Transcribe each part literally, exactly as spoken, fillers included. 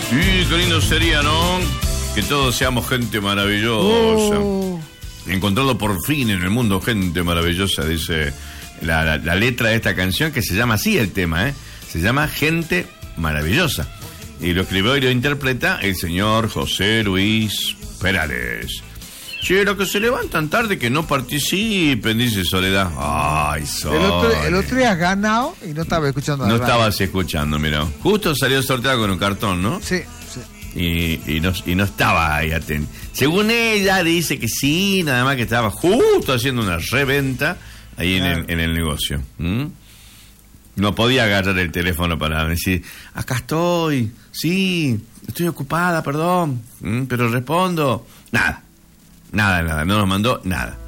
Y qué lindo sería, ¿no? Que todos seamos gente maravillosa. Oh. Encontrado por fin en el mundo gente maravillosa, dice la, la, la letra de esta canción, que se llama así el tema, ¿eh? Se llama Gente Maravillosa. Y lo escribió y lo interpreta el señor José Luis Perales. Che, los que se levantan tarde que no participen, dice Soledad. Ay, Soledad. El otro, el otro día has ganado y no estaba escuchando nada. No estabas escuchando, mira. Justo salió sorteado con un cartón, ¿no? Sí, sí. Y, y, no, y no estaba ahí atento. Según ella, dice que sí, nada más que estaba justo haciendo una reventa ahí claro. en, el, en el negocio. ¿Mm? No podía agarrar el teléfono para decir, acá estoy, sí, estoy ocupada, perdón, ¿Mm? pero respondo. Nada. Nada, nada, no nos mandó nada.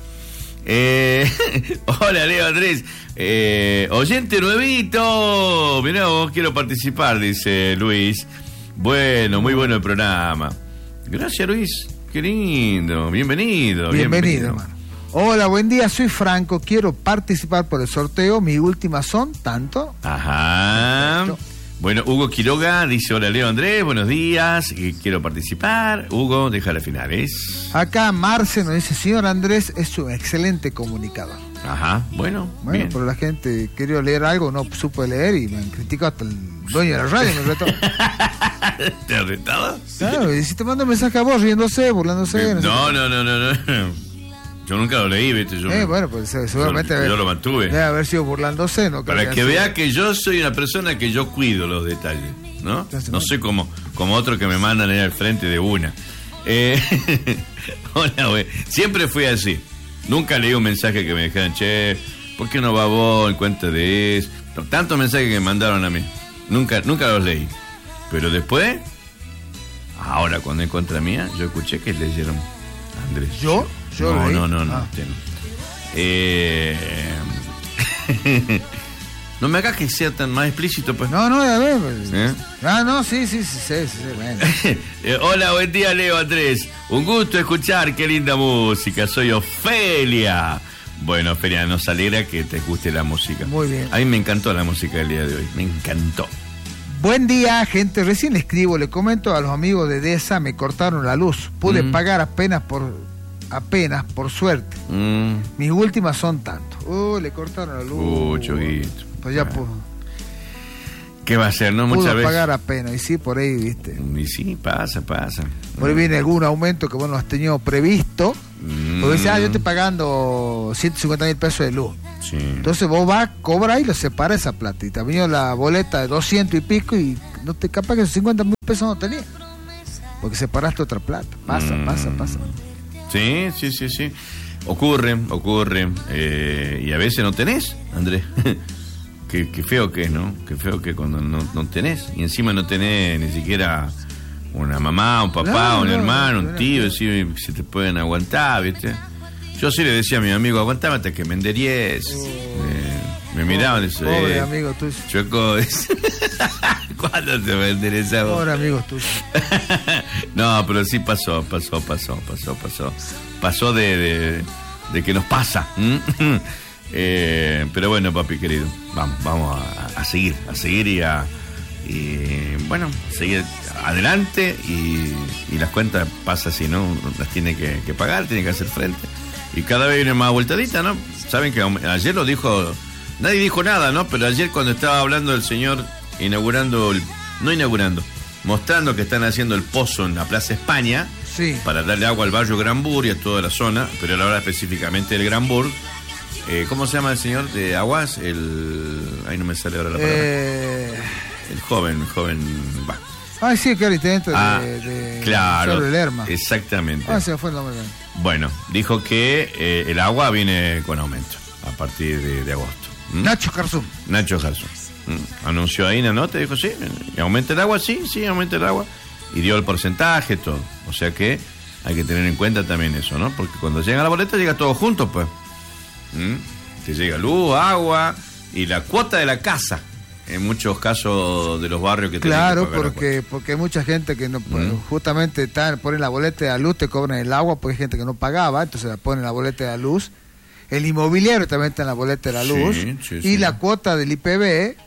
Eh, hola, Leo Andrés. Eh, oyente nuevito. Mirá vos, quiero participar, dice Luis. Bueno, muy bueno el programa. Gracias, Luis. Qué lindo. Bienvenido. Bienvenido, bienvenido. hermano. Hola, buen día. Soy Franco. Quiero participar por el sorteo. Mi última son tanto. Ajá. Perfecto. Bueno, Hugo Quiroga dice, hola Leo Andrés, buenos días, quiero participar. Hugo, deja las finales. Acá Marce nos dice, señor Andrés es un excelente comunicador. Ajá, bueno, Bueno, bien. pero la gente quería leer algo, no supo leer y me han criticado hasta el dueño de la radio, me retó. ¿Te ha retado? Claro, y si te manda un mensaje a vos, riéndose, burlándose. No, no, no, no, no, no, no. Yo nunca lo leí, ¿viste? Yo eh, me... bueno, pues seguramente... Yo, yo lo mantuve. Debe haber sido burlándose, ¿no? Para que que así. vea que yo soy una persona que yo cuido los detalles, ¿no? No soy como, como otro que me mandan ahí al frente de una. Eh, hola, güey. Siempre fui así. Nunca leí un mensaje que me dijeran, che, ¿por qué no va vos en cuenta de eso? Tantos mensajes que me mandaron a mí. Nunca, nunca los leí. Pero después, ahora cuando en contra mía, yo escuché que leyeron a Andrés. ¿Yo? Yo no, leí. no, no, no, ah. no. Eh... No me hagas que sea tan más explícito, pues. No, no, a ver. Pues. ¿Eh? Ah, no, sí, sí, sí, sí, sí bueno. eh, hola, buen día, Leo Andrés. Un gusto escuchar, qué linda música. Soy Ofelia. Bueno, Ofelia, nos alegra que te guste la música. Muy bien. A mí me encantó la música del día de hoy, me encantó. Buen día, gente. Recién escribo, le comento a los amigos de DESA, me cortaron la luz. Pude mm. pagar apenas por apenas, por suerte. Mm. Mis últimas son tanto. Uh, le cortaron la luz. Uh, choguito. Pues ya ah. pudo. ¿Qué va a hacer, no? Pudo Muchas veces. pagar apenas, y sí, por ahí, viste. Y sí, pasa, pasa. Por ahí viene algún aumento que vos no has tenido previsto. Mm. Porque dice, ah, yo estoy pagando ciento cincuenta mil pesos de luz. Sí. Entonces vos vas, cobras y lo separa esa plata. Y te ha venido la boleta de doscientos y pico y no te capaz que esos cincuenta mil pesos no tenías. Porque separaste otra plata. Pasa, mm. pasa, pasa. Sí, sí, sí, sí. Ocurre, ocurre. Eh, y a veces no tenés, Andrés. qué, qué feo que es, ¿no? Qué feo que cuando no, no tenés. Y encima no tenés ni siquiera una mamá, un papá, no, un no, hermano, no, un tío, no. Si, si te pueden aguantar, ¿viste? Yo sí le decía a mi amigo, aguantame hasta que me enderies. Oh. Eh, me miraban y decía, pobre eh, amigo tuyo. Choco, ¿cuándo te va a enderezar vos? Pobre amigo tuyo. No, pero sí pasó, pasó, pasó, pasó, pasó. Pasó de, de, de que nos pasa. eh, pero bueno, papi querido, vamos, vamos a, a seguir, a seguir y a, y bueno, seguir adelante y, y las cuentas pasa si no, las tiene que, que pagar, tiene que hacer frente. Y cada vez viene más vueltadita, ¿no? Saben que ayer lo dijo, nadie dijo nada, ¿no? Pero ayer cuando estaba hablando el señor inaugurando, el, no inaugurando, mostrando que están haciendo el pozo en la Plaza España, sí, para darle agua al barrio Granburg y a toda la zona, pero ahora específicamente el Granburg. Eh, ¿Cómo se llama el señor de Aguas? El... Ahí no me sale ahora la palabra. Eh... El joven, el joven... Va. Ah, sí, que era intendente ah, de, de... Claro, sobre Lerma. Exactamente. Ah, se fue el nombre. Bueno, dijo que eh, el agua viene con aumento a partir de, de agosto. ¿Mm? Nacho Garzón. Nacho Garzón. ¿Mm? Anunció ahí una nota, dijo, sí, aumenta el agua, sí, sí, aumenta el agua. Y dio el porcentaje, todo. O sea que hay que tener en cuenta también eso, ¿no? Porque cuando llega la boleta llega todo junto, pues. ¿Mm? Te llega luz, agua y la cuota de la casa. En muchos casos de los barrios que claro, que pagar porque porque hay mucha gente que no ¿Mm? justamente está, ponen la boleta de la luz, te cobran el agua porque hay gente que no pagaba, entonces la ponen la boleta de la luz. El inmobiliario también está en la boleta de la luz. Sí, sí, y sí. la cuota del I P B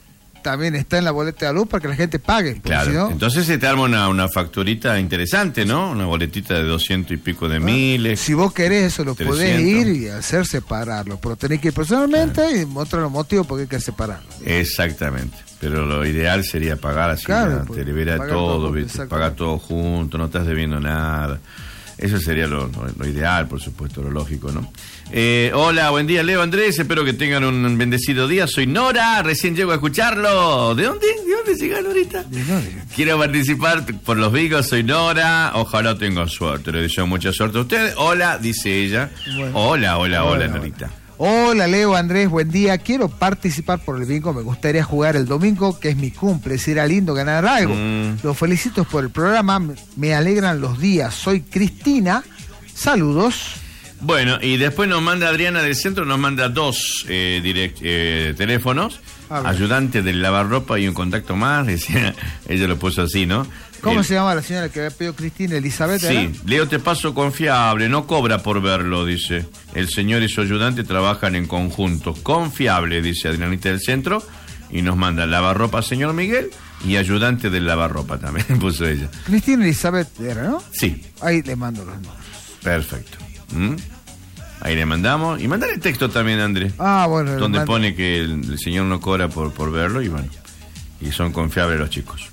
también está en la boleta de luz para que la gente pague. Claro, si no... entonces se te arma una, una facturita interesante, ¿no? Una boletita de doscientos y pico de bueno, miles. Si vos querés eso, lo trescientos. Podés ir y hacer separarlo, pero tenés que ir personalmente claro. y mostrar los motivos por qué hay que separarlo. Exactamente, pero lo ideal sería pagar así, claro, pues, te libera todo, todo pagar todo junto, no estás debiendo nada. Eso sería lo, lo, lo ideal, por supuesto, lo lógico, ¿no? Eh, hola, buen día, Leo, Andrés, espero que tengan un bendecido día. Soy Nora, recién llego a escucharlo. ¿De dónde? ¿De dónde llegaron ahorita? De Nora. Quiero participar por los bigos, soy Nora, ojalá tenga suerte, le deseo mucha suerte a ustedes. Hola, dice ella. Bueno. Hola, hola, hola, hola, Norita. Hola, Leo, Andrés, buen día. Quiero participar por el bingo. Me gustaría jugar el domingo, que es mi cumple. Será lindo ganar algo. Mm. Los felicito por el programa. Me alegran los días. Soy Cristina. Saludos. Bueno, y después nos manda Adriana del Centro, nos manda dos eh, direct, eh, teléfonos. Ayudante del lavarropa y un contacto más. Decía, ella lo puso así, ¿no? ¿Cómo El... se llama la señora que había pedido Cristina? Elizabeth. Sí, ¿era? Leo, te paso confiable, no cobra por verlo, dice. El señor y su ayudante trabajan en conjunto. Confiable, dice Adrianita del Centro. Y nos manda lavarropa señor Miguel y ayudante del lavarropa también, puso ella. Cristina Elizabeth era, ¿no? Sí. Ahí le mando los nombres. Perfecto. ¿Mm? Ahí le mandamos. Y mandale el texto también, Andrés. Ah, bueno. Donde pone que el, el señor no cobra por, por verlo y bueno. Y son confiables los chicos.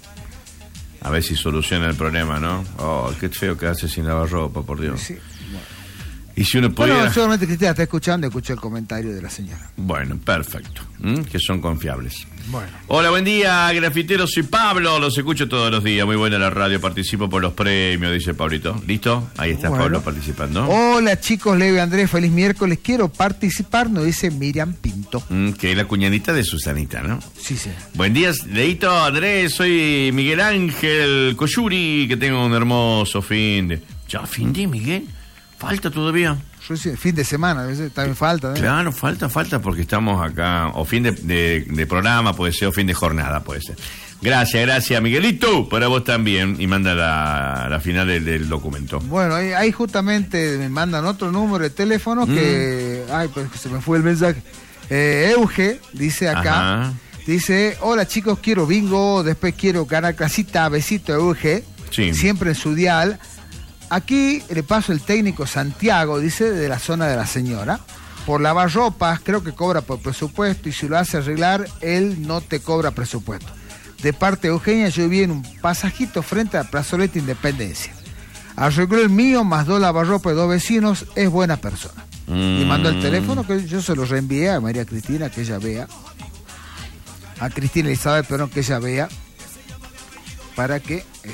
A ver si soluciona el problema, ¿no? Oh, qué feo que hace sin lavarropa, por Dios. Sí, bueno. Y si uno pudiera... Bueno, seguramente Cristina está escuchando, escuché el comentario de la señora. Bueno, perfecto. ¿Mm? Que son confiables. Bueno. Hola, buen día, grafiteros, soy Pablo, los escucho todos los días. Muy buena la radio, participo por los premios, dice Pablito. ¿Listo? Ahí está bueno. Pablo participando. Hola, chicos, Leo y Andrés, feliz miércoles. Quiero participar, nos dice Miriam Pinto. Mm, que es la cuñadita de Susanita, ¿no? Sí, sí. Buen día, Leito, Andrés, soy Miguel Ángel Coyuri, que tengo un hermoso fin de... ¿Ya fin de, Miguel? ¿Falta todavía? Yo sí, fin de semana, a veces también falta. ¿eh? Claro, falta, falta porque estamos acá, o fin de, de, de programa puede ser, o fin de jornada puede ser. Gracias, gracias, Miguelito, para vos también, y manda la, la final del, del documento. Bueno, ahí, ahí justamente me mandan otro número de teléfono que, mm. ay, pues se me fue el mensaje. Eh, Euge, dice acá, Ajá. dice, hola chicos, quiero bingo, después quiero ganar casita, besito Euge, sí. siempre en su dial. Aquí le paso el técnico Santiago, dice, de la zona de la señora. Por lavar ropas, creo que cobra por presupuesto y si lo hace arreglar, él no te cobra presupuesto. De parte de Eugenia, yo viví en un pasajito frente a Plazoleta Independencia. Arregló el mío, más dos lavarropas de dos vecinos, es buena persona. Mm. Y mandó el teléfono que yo se lo reenvié a María Cristina, que ella vea. A Cristina Elizabeth, perdón, que ella vea. Para que...